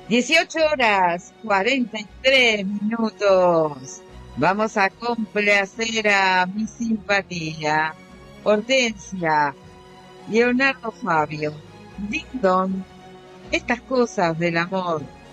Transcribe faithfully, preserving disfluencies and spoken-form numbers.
Dieciocho horas, cuarenta y tres minutos. Vamos a complacer a mi simpatía. Hortensia, Leonardo Fabio, Ding Dong, estas cosas del amor